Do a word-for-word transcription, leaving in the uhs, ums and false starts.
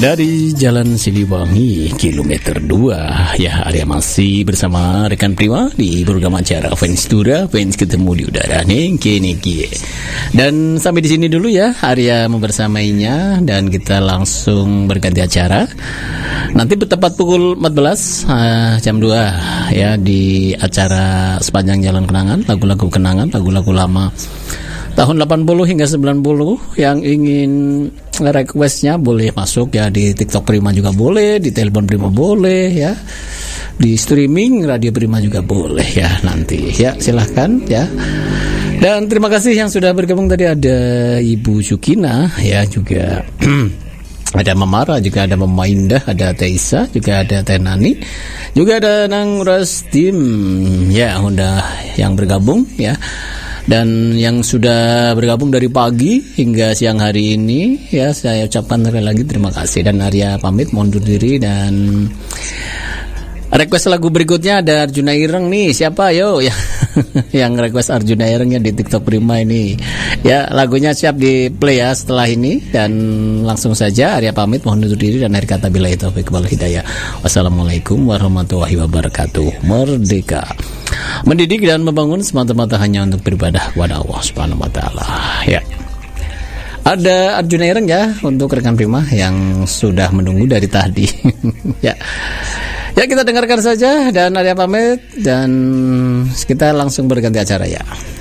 Dari Jalan Siliwangi kilometer dua, ya Arya masih bersama rekan Prima di program acara Fans Dura, Fans ketemu di udara nengke nengke. Dan sampai di sini dulu ya Arya membersamainya, dan kita langsung berganti acara. Nanti tepat pukul empat belas uh, jam dua ya di acara Sepanjang Jalan Kenangan, lagu-lagu kenangan, lagu-lagu lama tahun delapan puluh hingga sembilan puluh. Yang ingin requestnya boleh masuk ya, di TikTok Prima juga boleh, di telepon Prima boleh ya, di streaming Radio Prima juga boleh ya nanti ya, silahkan ya. Dan terima kasih yang sudah bergabung tadi, ada Ibu Sukina ya, juga ada Mamara, juga ada Mama Indah, ada Teisa, juga ada Tenani, juga ada Nang Rastim ya, udah yang bergabung ya. Dan yang sudah bergabung dari pagi hingga siang hari ini ya, saya ucapkan sekali lagi terima kasih. Dan Arya pamit mundur diri. Dan request lagu berikutnya ada Arjuna Ireng nih, siapa yo ya yang request Arjuna Irengnya di TikTok Prima ini ya, lagunya siap di play ya setelah ini. Dan langsung saja Arya pamit mohon undur diri, dan akhir kata billahi taufiq wal hidayah. Wassalamualaikum warahmatullahi wabarakatuh. Merdeka mendidik dan membangun semata-mata hanya untuk beribadah kepada Allah Subhanahu wa taala ya. Ada Arjuna Ireng ya untuk rekan Prima yang sudah menunggu dari tadi ya. Ya, kita dengarkan saja dan Arya pamit, dan kita langsung berganti acara ya.